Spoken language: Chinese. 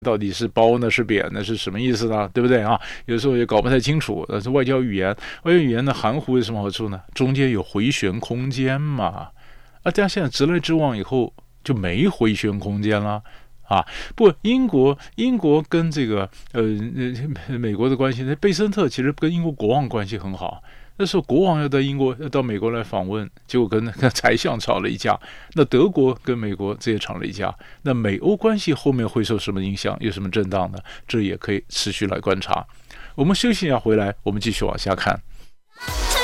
到底是褒呢是贬呢是什么意思呢？对不对啊？有时候也搞不太清楚。是外交语言，外交语言的含糊有什么好处呢？中间有回旋空间嘛。大家现在直来直往以后就没回旋空间了。不，英国跟这个美国的关系，那贝森特其实跟英国国王关系很好。那时候国王要到美国来访问，结果跟宰相吵了一架。那德国跟美国这也吵了一架。那美欧关系后面会受什么影响？有什么震荡呢？这也可以持续来观察。我们休息一下，回来我们继续往下看。